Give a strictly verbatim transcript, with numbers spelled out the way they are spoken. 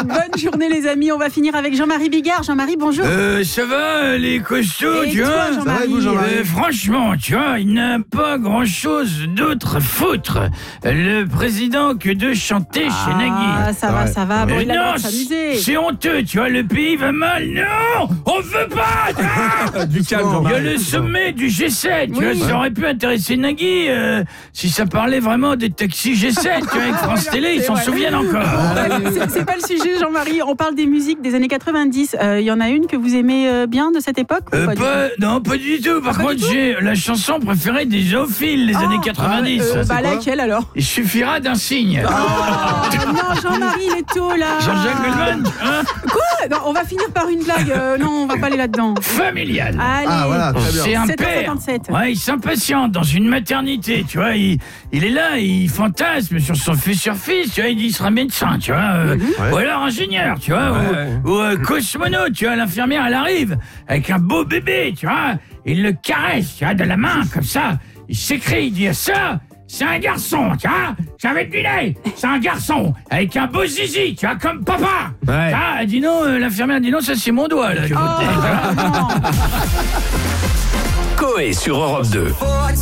Bonne journée les amis, on va finir avec Jean-Marie Bigard. Jean-Marie, bonjour. Euh, ça va, les costauds, Et tu toi, vois Jean-Marie vous, Jean-Marie euh, Franchement, tu vois, il n'a pas grand-chose d'autre à foutre, le président, que de chanter ah, chez Nagui. Ah, ça va, ça va, bon, il a le droit non, de s'amuser. c'est honteux, tu vois, le pays va mal. Non, on veut pas. Du calme, Il y a Jean-Marie. le sommet du G sept, tu Oui. vois, ça aurait pu intéresser Nagui euh, si ça parlait vraiment des taxis G sept, tu vois, avec France Télé, ils C'est s'en vrai. souviennent encore. Ouais, c'est, c'est pas le sujet, Jean-Marie. On parle des musiques des années quatre-vingt-dix. Il euh, y en a une que vous aimez euh, bien de cette époque ou Euh, pas du pas, non, pas du tout. Par Ah, pas contre, du tout j'ai la chanson préférée des zoophiles des Ah, années quatre-vingt-dix. euh, Bah c'est quoi laquelle alors? Il suffira d'un signe. Oh, non, Jean-Marie, il est tôt là. Jean-Jacques Goldman, hein Quoi? Non, on va finir par une blague. Euh, non, on va pas aller là-dedans. Familial. Allez. Ah, voilà, très bien. C'est un sept heures père. cinquante-sept. Ouais, il s'impatiente dans une maternité, tu vois. Il, il est là, il fantasme sur son futur-fils, tu vois. Il dit il sera médecin, tu vois. euh, Ouais. Ou alors ingénieur, tu vois. Ouais. Ou, ou euh, cosmonaute, tu vois. L'infirmière, elle arrive avec un beau bébé, tu vois. Il le caresse, tu vois, de la main, comme ça. Il s'écrie, il dit ça. C'est un garçon, tu vois. J'avais deviné. C'est un garçon avec un beau zizi, tu vois, comme papa. Ouais. Tu vois, elle dit non, euh, l'infirmière dit non, ça c'est mon doigt là. que vous Oh, tenez, tu vois. non. Coé sur Europe deux.